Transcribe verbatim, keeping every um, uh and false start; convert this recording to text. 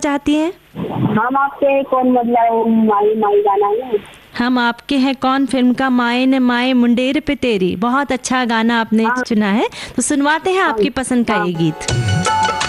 चाहती हैं? हम आपके कौन मतलब माई माई गाना है। हम आपके हैं कौन फिल्म का माए ने माए मुंडेर पे तेरी, बहुत अच्छा गाना आपने हाँ। चुना है, तो सुनवाते हैं आपकी पसंद का हाँ। ये गीत।